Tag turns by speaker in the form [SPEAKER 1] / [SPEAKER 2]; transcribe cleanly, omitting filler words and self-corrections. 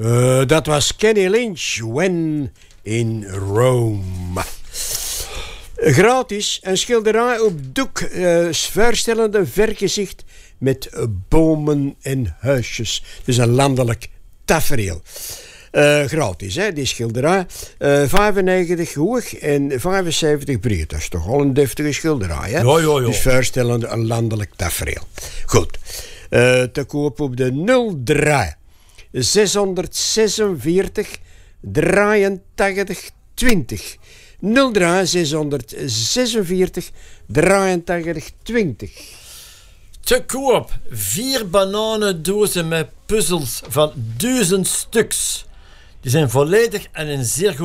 [SPEAKER 1] Dat was Kenny Lynch, When in Rome. Gratis een schilderij op doek, verstellende vergezicht met bomen en huisjes. Dus een landelijk tafereel. Gratis, hè, die schilderij. 95 hoog en 75 breed. Dat is toch al een deftige schilderij, hè?
[SPEAKER 2] Ja.
[SPEAKER 1] Dus voorstellende een landelijk tafereel. Goed. Te koop op de 03 646 83 20. 03 646 83 20.
[SPEAKER 2] Te koop 4 bananendozen met puzzels van 1000 stuks. Die zijn volledig en in zeer goed